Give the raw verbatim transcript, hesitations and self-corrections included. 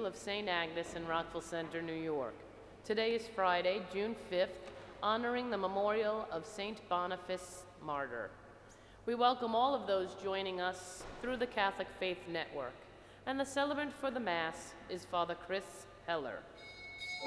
of Saint Agnes in Rockville Center, New York. Today is Friday, June fifth, honoring the memorial of Saint Boniface, martyr. We welcome all of those joining us through the Catholic Faith Network, and the celebrant for the Mass is Father Chris Heller.